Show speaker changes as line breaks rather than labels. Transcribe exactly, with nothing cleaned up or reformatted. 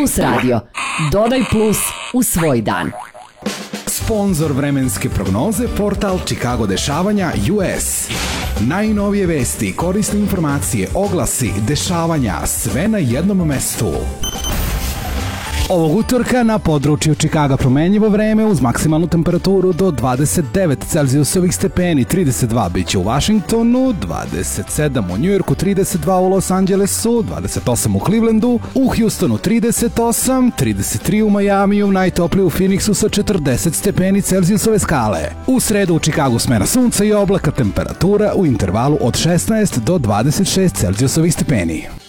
Plus Radio. Dodaj plus u svoj dan.
Sponzor vremenske prognoze, portal Chicago dešavanja U S. Najnovije vesti, korisne informacije, oglasi, dešavanja, sve na jednom mestu. Ovog utorka na području Čikaga promenljivo vreme uz maksimalnu temperaturu do dvadeset devet Celzijusovih stepeni, trideset dva biće u Vašingtonu, dvadeset sedam u Njujorku, trideset dva u Los Angelesu, dvadeset osam u Clevelandu, u Houstonu trideset osam, trideset tri u Majamiju, najtoplije u Phoenixu sa četrdeset stepeni Celzijusove skale. U sredu u Čikagu smena sunca i oblaka, temperatura u intervalu od šesnaest do dvadeset šest Celzijusovih stepeni.